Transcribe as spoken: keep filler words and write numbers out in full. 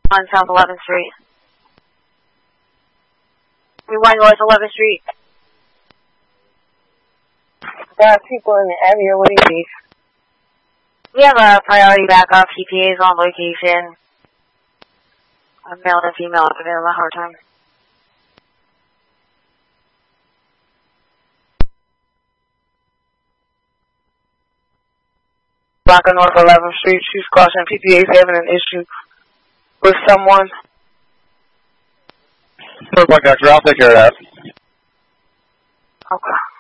On South eleventh Street. We want North eleventh Street. Got people in the area, what do you need? We have a priority backup, P P As on location. A male and female are having a hard time. Block on North eleventh Street, she's crossing P P As having an issue with someone. Look like Doctor, I'll take care of that. Okay.